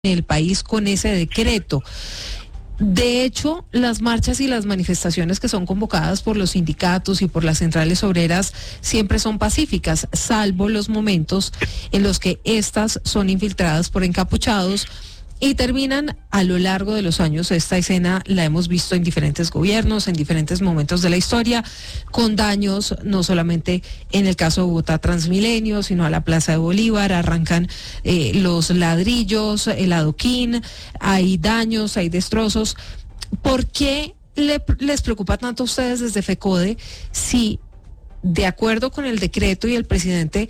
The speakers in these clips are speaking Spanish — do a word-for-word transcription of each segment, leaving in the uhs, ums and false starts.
el país con ese decreto. De hecho, las marchas y las manifestaciones que son convocadas por los sindicatos y por las centrales obreras siempre son pacíficas, salvo los momentos en los que estas son infiltradas por encapuchados y terminan a lo largo de los años. Esta escena la hemos visto en diferentes gobiernos, en diferentes momentos de la historia, con daños no solamente en el caso de Bogotá Transmilenio, sino a la Plaza de Bolívar. Arrancan eh, los ladrillos, el adoquín, hay daños, hay destrozos. ¿Por qué le, les preocupa tanto a ustedes desde FECODE si, de acuerdo con el decreto y el presidente,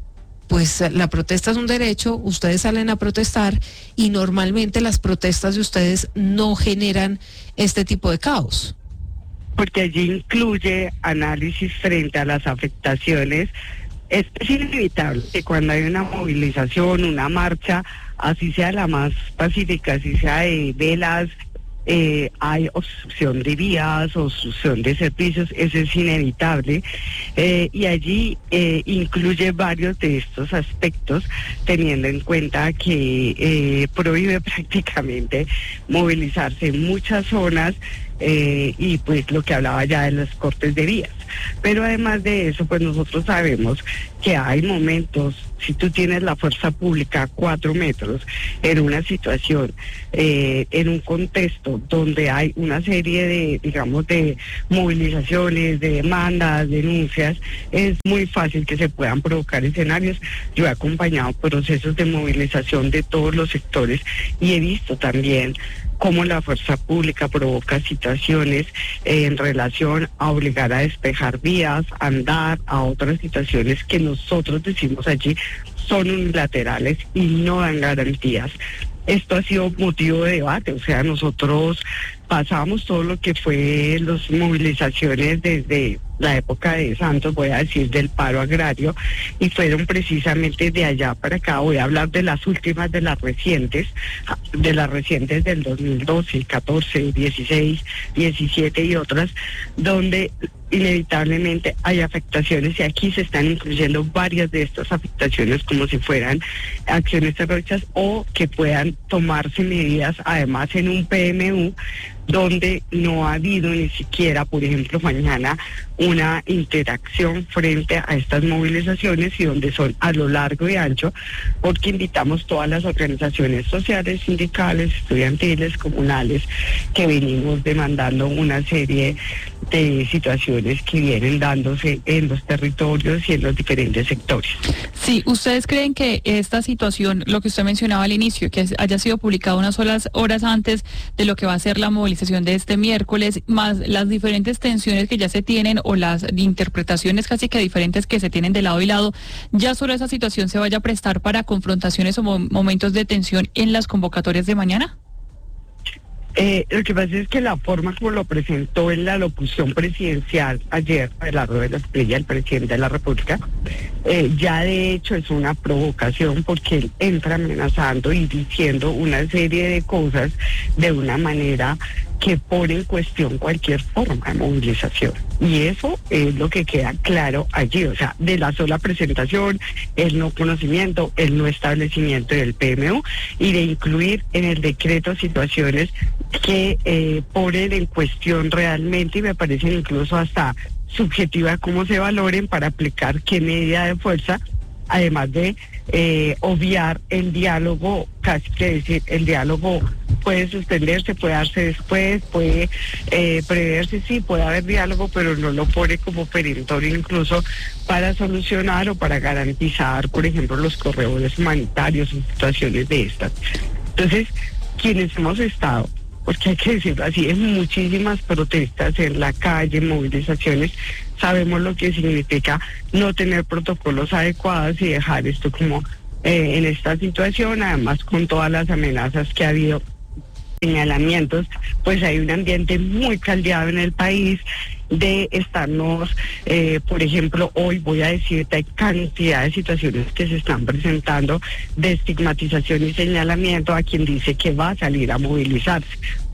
pues la protesta es un derecho, ustedes salen a protestar y normalmente las protestas de ustedes no generan este tipo de caos? Porque allí incluye análisis frente a las afectaciones. Es, es inevitable que cuando hay una movilización, una marcha, así sea la más pacífica, así sea de velas, Eh, hay obstrucción de vías, obstrucción de servicios, eso es inevitable, eh, y allí eh, incluye varios de estos aspectos, teniendo en cuenta que eh, prohíbe prácticamente movilizarse en muchas zonas, eh, y pues lo que hablaba ya de los cortes de vías. Pero además de eso, pues nosotros sabemos que hay momentos, si tú tienes la fuerza pública a cuatro metros en una situación, eh, en un contexto donde hay una serie de, digamos, de movilizaciones, de demandas, denuncias, es muy fácil que se puedan provocar escenarios. Yo he acompañado procesos de movilización de todos los sectores y he visto también cómo la fuerza pública provoca situaciones eh, en relación a obligar a despejar vías, a andar, a otras situaciones que nosotros decimos allí son unilaterales y no dan garantías. Esto ha sido motivo de debate, o sea, nosotros pasamos todo lo que fue las movilizaciones desde la época de Santos, voy a decir, del paro agrario, y fueron precisamente de allá para acá. Voy a hablar de las últimas, de las recientes, de las recientes del dos mil doce, catorce, dieciséis, diecisiete y otras, donde inevitablemente hay afectaciones, y aquí se están incluyendo varias de estas afectaciones como si fueran acciones terroristas o que puedan tomarse medidas además en un P M U donde no ha habido ni siquiera, por ejemplo, mañana una interacción frente a estas movilizaciones, y donde son a lo largo y ancho, porque invitamos todas las organizaciones sociales, sindicales, estudiantiles, comunales, que venimos demandando una serie de situaciones que vienen dándose en los territorios y en los diferentes sectores. Sí, ¿ustedes creen que esta situación, lo que usted mencionaba al inicio, que haya sido publicado unas solas horas antes de lo que va a ser la movilización de este miércoles, más las diferentes tensiones que ya se tienen o las interpretaciones casi que diferentes que se tienen de lado y lado, ya solo esa situación se vaya a prestar para confrontaciones o mo- momentos de tensión en las convocatorias de mañana? Eh, lo que pasa es que la forma como lo presentó en la locución presidencial ayer, Abelardo de la Espriella, el presidente de la República, eh, ya de hecho es una provocación, porque él entra amenazando y diciendo una serie de cosas de una manera que pone en cuestión cualquier forma de movilización. Y eso es lo que queda claro allí, o sea, de la sola presentación, el no conocimiento, el no establecimiento del P M U, y de incluir en el decreto situaciones que eh, ponen en cuestión realmente, y me parecen incluso hasta subjetivas cómo se valoren para aplicar qué medida de fuerza, además de eh, obviar el diálogo, casi que decir, el diálogo puede suspenderse, puede darse después, puede eh, preverse, sí, puede haber diálogo, pero no lo pone como perentorio incluso para solucionar o para garantizar, por ejemplo, los corredores humanitarios en situaciones de estas. Entonces, quienes hemos estado, porque hay que decirlo así, en muchísimas protestas en la calle, movilizaciones, sabemos lo que significa no tener protocolos adecuados y dejar esto como eh, en esta situación, además con todas las amenazas que ha habido, señalamientos, pues hay un ambiente muy caldeado en el país de estarnos, eh, por ejemplo, hoy voy a decirte, hay cantidad de situaciones que se están presentando de estigmatización y señalamiento a quien dice que va a salir a movilizarse.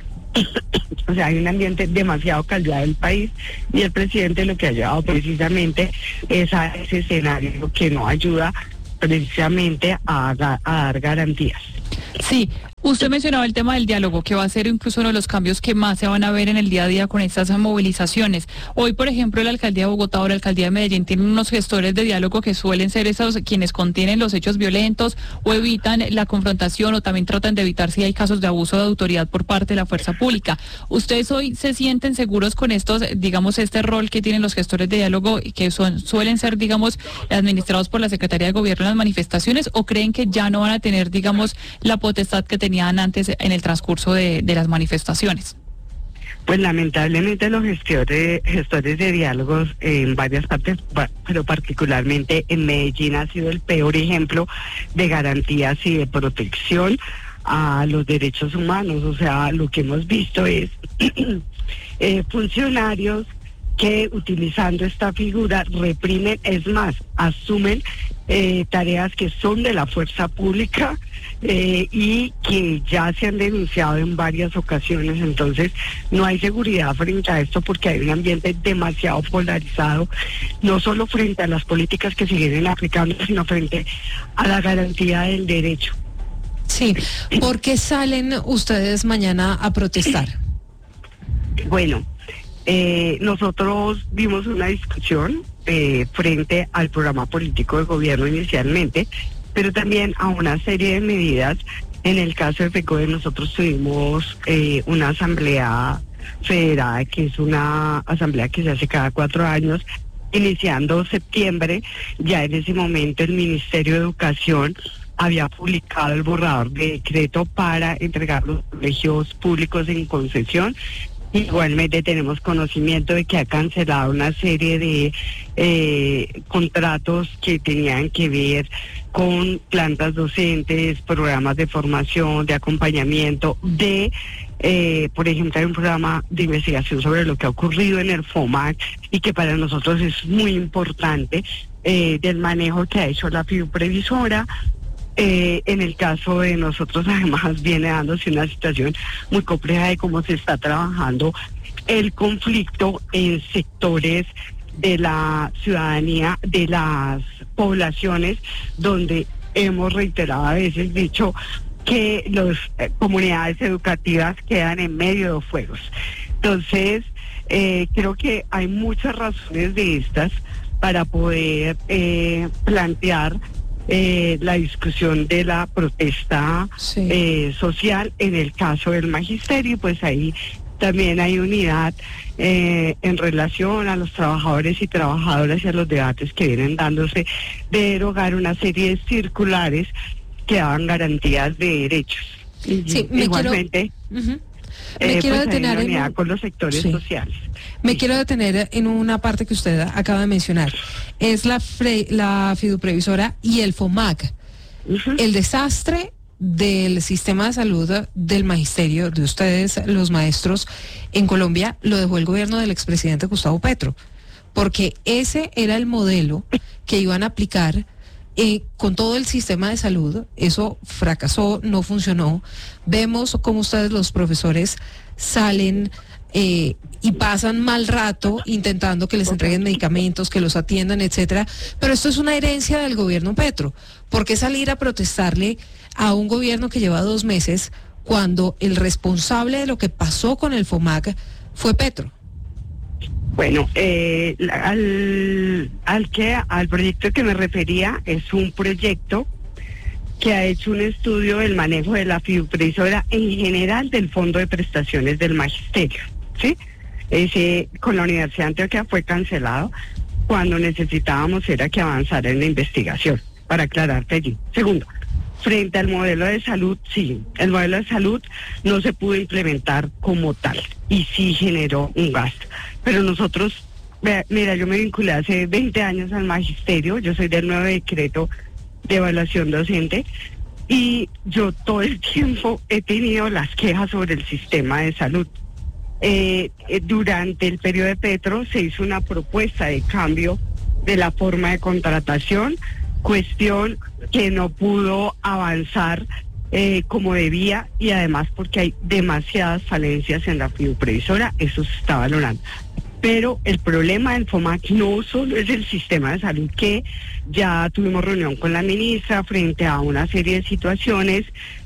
O sea, hay un ambiente demasiado caldeado en el país, y el presidente lo que ha llevado precisamente es a ese escenario que no ayuda precisamente a, a dar garantías. Sí, usted mencionaba el tema del diálogo, que va a ser incluso uno de los cambios que más se van a ver en el día a día con estas movilizaciones. Hoy, por ejemplo, la alcaldía de Bogotá o la alcaldía de Medellín tienen unos gestores de diálogo que suelen ser esos quienes contienen los hechos violentos o evitan la confrontación o también tratan de evitar si hay casos de abuso de autoridad por parte de la fuerza pública. ¿Ustedes hoy se sienten seguros con estos, digamos, este rol que tienen los gestores de diálogo y que son, suelen ser, digamos, administrados por la Secretaría de Gobierno en las manifestaciones, o creen que ya no van a tener, digamos, la potestad que tenían antes en el transcurso de, de las manifestaciones? Pues lamentablemente los gestores, gestores de diálogos en varias partes, pero particularmente en Medellín, ha sido el peor ejemplo de garantías y de protección a los derechos humanos. O sea, lo que hemos visto es eh, funcionarios que utilizando esta figura reprimen, es más, asumen eh, tareas que son de la fuerza pública eh, y que ya se han denunciado en varias ocasiones. Entonces no hay seguridad frente a esto porque hay un ambiente demasiado polarizado, no solo frente a las políticas que se vienen aplicando, sino frente a la garantía del derecho. Sí, ¿por qué salen ustedes mañana a protestar? Bueno, Eh, nosotros vimos una discusión eh, frente al programa político de gobierno inicialmente, pero también a una serie de medidas. En el caso de FECODE nosotros tuvimos eh, una asamblea federada, que es una asamblea que se hace cada cuatro años, iniciando septiembre. Ya en ese momento el Ministerio de Educación había publicado el borrador de decreto para entregar los colegios públicos en concesión. Igualmente tenemos conocimiento de que ha cancelado una serie de eh, contratos que tenían que ver con plantas docentes, programas de formación, de acompañamiento, de, eh, por ejemplo, hay un programa de investigación sobre lo que ha ocurrido en el FOMAC y que para nosotros es muy importante, eh, del manejo que ha hecho la fiduprevisora. Eh, en el caso de nosotros, además, viene dándose una situación muy compleja de cómo se está trabajando el conflicto en sectores de la ciudadanía, de las poblaciones, donde hemos reiterado a veces dicho que las eh, comunidades educativas quedan en medio de fuegos. Entonces, eh, creo que hay muchas razones de estas para poder eh, plantear Eh, la discusión de la protesta sí. eh, social en el caso del magisterio. Pues ahí también hay unidad eh, en relación a los trabajadores y trabajadoras y a los debates que vienen dándose de derogar una serie de circulares que daban garantías de derechos. Sí, me igualmente quiero, uh-huh. me eh, quiero pues detener hay unidad en... con los sectores sí. sociales. Me sí. quiero detener en una parte que usted acaba de mencionar. Es la, fre- la fiduprevisora y el FOMAC. Uh-huh. El desastre del sistema de salud del magisterio, de ustedes, los maestros, en Colombia, lo dejó el gobierno del expresidente Gustavo Petro. Porque ese era el modelo que iban a aplicar eh, con todo el sistema de salud. Eso fracasó, no funcionó. Vemos cómo ustedes, los profesores, salen eh, y pasan mal rato intentando que les entreguen medicamentos, que los atiendan, etcétera. Pero esto es una herencia del gobierno Petro. ¿Por qué salir a protestarle a un gobierno que lleva dos meses cuando el responsable de lo que pasó con el FOMAC fue Petro? Bueno, eh, al, al que al proyecto que me refería es un proyecto que ha hecho un estudio del manejo de la fiduprevisora en general del Fondo de Prestaciones del Magisterio, ¿sí? Ese con la Universidad de Antioquia fue cancelado cuando necesitábamos era que avanzara en la investigación, para aclararte allí. Segundo, frente al modelo de salud, sí, el modelo de salud no se pudo implementar como tal y sí generó un gasto. Pero nosotros, mira, yo me vinculé hace veinte años al magisterio, yo soy del nuevo decreto de evaluación docente y yo todo el tiempo he tenido las quejas sobre el sistema de salud. Eh, durante el periodo de Petro se hizo una propuesta de cambio de la forma de contratación, cuestión que no pudo avanzar eh, como debía y además porque hay demasiadas falencias en la fiduprevisora, eso se está valorando. Pero el problema del FOMAC no solo es el sistema de salud, que ya tuvimos reunión con la ministra frente a una serie de situaciones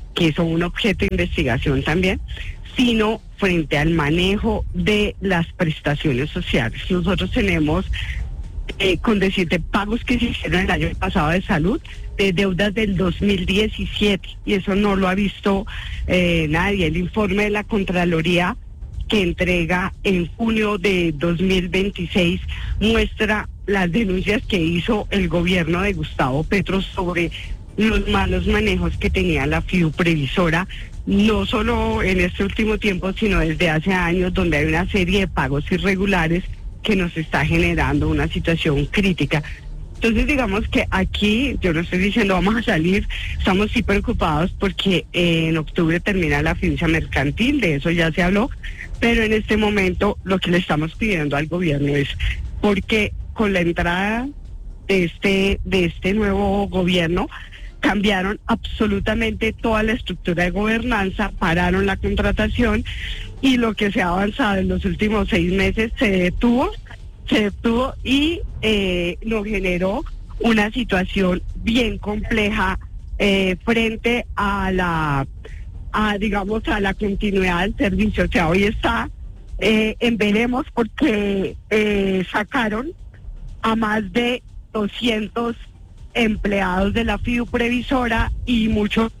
que son un objeto de investigación también, sino frente al manejo de las prestaciones sociales. Nosotros tenemos, eh, con decirte, pagos que se hicieron el año pasado de salud, de deudas del dos mil diecisiete, y eso no lo ha visto eh, nadie. El informe de la Contraloría que entrega en junio de dos mil veintiséis muestra las denuncias que hizo el gobierno de Gustavo Petro sobre los malos manejos que tenía la FIU Previsora, no solo en este último tiempo, sino desde hace años, donde hay una serie de pagos irregulares que nos está generando una situación crítica. Entonces, digamos que aquí, yo no estoy diciendo vamos a salir, estamos sí preocupados porque eh, en octubre termina la fianza mercantil, de eso ya se habló, pero en este momento lo que le estamos pidiendo al gobierno es, porque con la entrada de este, de este nuevo gobierno, cambiaron absolutamente toda la estructura de gobernanza, pararon la contratación y lo que se ha avanzado en los últimos seis meses se detuvo, se detuvo y eh, nos generó una situación bien compleja eh, frente a la, a, digamos, a la continuidad del servicio. O sea, hoy está eh, en veremos porque eh, sacaron a más de doscientos empleados de la FIU Previsora y muchos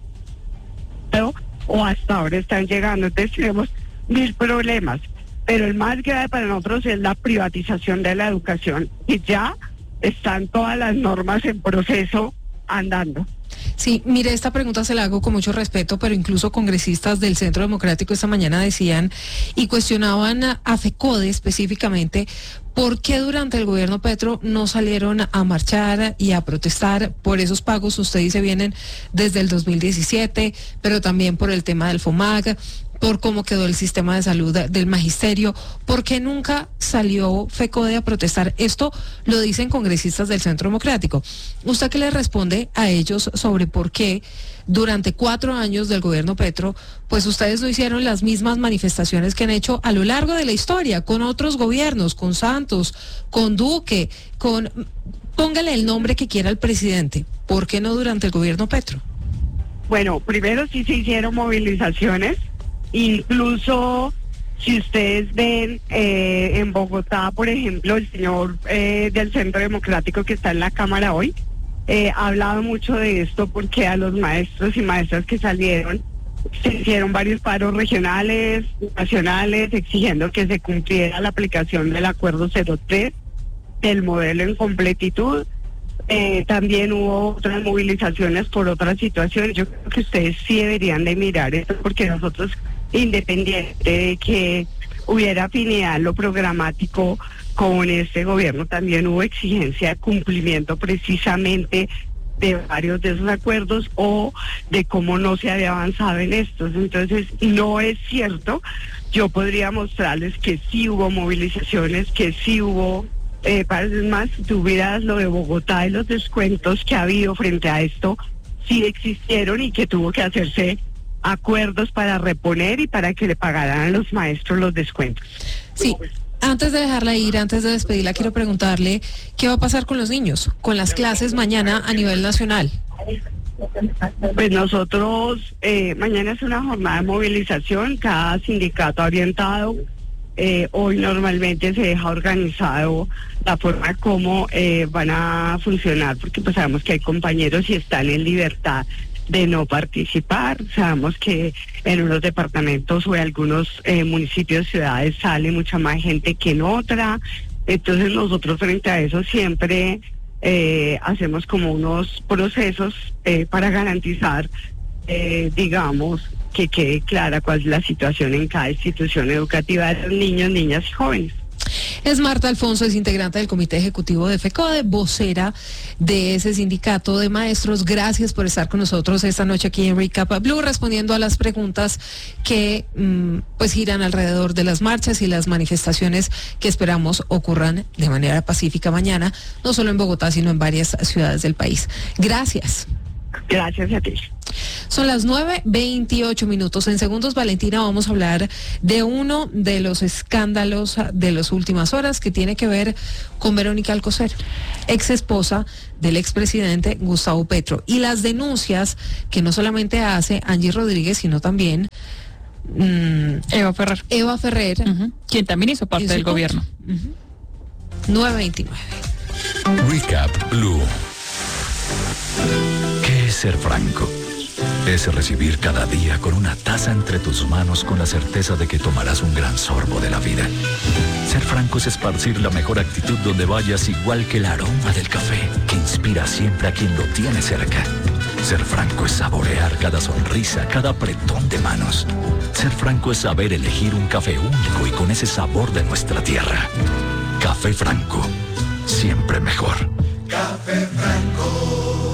o hasta ahora están llegando. Entonces tenemos mil problemas, pero el más grave para nosotros es la privatización de la educación, y ya están todas las normas en proceso andando. Sí, mire, esta pregunta se la hago con mucho respeto, pero incluso congresistas del Centro Democrático esta mañana decían y cuestionaban a, a FECODE específicamente por qué durante el gobierno Petro no salieron a marchar y a protestar por esos pagos. Usted dice vienen desde el dos mil diecisiete, pero también por el tema del FOMAG, por cómo quedó el sistema de salud del magisterio. ¿Por qué nunca salió FECODE a protestar? Esto lo dicen congresistas del Centro Democrático. ¿Usted qué le responde a ellos sobre por qué durante cuatro años del gobierno Petro, pues ustedes no hicieron las mismas manifestaciones que han hecho a lo largo de la historia, con otros gobiernos, con Santos, con Duque, con... Póngale el nombre que quiera al presidente. ¿Por qué no durante el gobierno Petro? Bueno, primero sí se hicieron movilizaciones. Incluso si ustedes ven eh, en Bogotá, por ejemplo, el señor eh, del Centro Democrático que está en la Cámara hoy, eh, ha hablado mucho de esto porque a los maestros y maestras que salieron se hicieron varios paros regionales, nacionales, exigiendo que se cumpliera la aplicación del Acuerdo cero tres, del modelo en completitud. Eh, también hubo otras movilizaciones por otras situaciones. Yo creo que ustedes sí deberían de mirar esto, porque nosotros, independiente de que hubiera afinidad en lo programático con este gobierno, también hubo exigencia de cumplimiento precisamente de varios de esos acuerdos o de cómo no se había avanzado en estos. Entonces, no es cierto. Yo podría mostrarles que sí hubo movilizaciones, que sí hubo... Eh, para más, si tuvieras lo de Bogotá y los descuentos que ha habido frente a esto, sí existieron y que tuvo que hacerse acuerdos para reponer y para que le pagaran a los maestros los descuentos. Sí, antes de dejarla ir, antes de despedirla, quiero preguntarle qué va a pasar con los niños, con las clases mañana a nivel nacional. Pues nosotros, eh, mañana es una jornada de movilización, cada sindicato ha orientado. Eh, hoy normalmente se deja organizado la forma como eh, van a funcionar, porque pues sabemos que hay compañeros y están en libertad de no participar. Sabemos que en unos departamentos o en algunos eh, municipios, ciudades, sale mucha más gente que en otra. Entonces nosotros frente a eso siempre eh, hacemos como unos procesos eh, para garantizar, eh, digamos, que quede clara cuál es la situación en cada institución educativa de los niños, niñas y jóvenes. Es Marta Alfonso, es integrante del Comité Ejecutivo de FECODE, vocera de ese sindicato de maestros. Gracias por estar con nosotros esta noche aquí en Recap Blue, respondiendo a las preguntas que mmm, pues giran alrededor de las marchas y las manifestaciones que esperamos ocurran de manera pacífica mañana, no solo en Bogotá, sino en varias ciudades del país. Gracias. Gracias a ti. Son las nueve veintiocho minutos. En segundos, Valentina, vamos a hablar de uno de los escándalos de las últimas horas que tiene que ver con Verónica Alcocer, ex esposa del expresidente Gustavo Petro, y las denuncias que no solamente hace Angie Rodríguez, sino también mmm, Eva Ferrer. Eva Ferrer, Uh-huh. Quien también hizo parte del gobierno. Uh-huh. nueve veintinueve. Recap Blue. ¿Qué es ser franco? Es recibir cada día con una taza entre tus manos con la certeza de que tomarás un gran sorbo de la vida. Ser franco es esparcir la mejor actitud donde vayas, igual que el aroma del café que inspira siempre a quien lo tiene cerca. Ser franco es saborear cada sonrisa, cada apretón de manos. Ser franco es saber elegir un café único y con ese sabor de nuestra tierra. Café Franco, siempre mejor. Café Franco.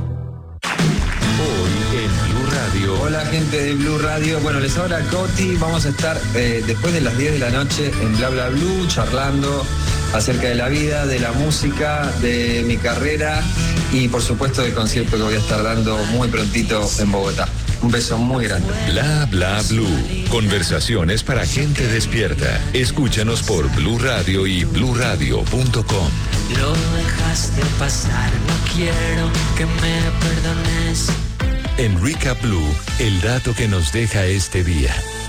Hoy en Blue Radio. Hola gente de Blue Radio, bueno, les habla Coti, vamos a estar eh, después de las diez de la noche en Bla Bla Blue charlando acerca de la vida, de la música, de mi carrera y por supuesto del concierto que voy a estar dando muy prontito en Bogotá. Un beso muy grande. Bla Bla Blue. Conversaciones para gente despierta. Escúchanos por Blue Radio y blue radio punto com. Lo dejaste pasar, no quiero que me perdones. En Recap Blue, el dato que nos deja este día.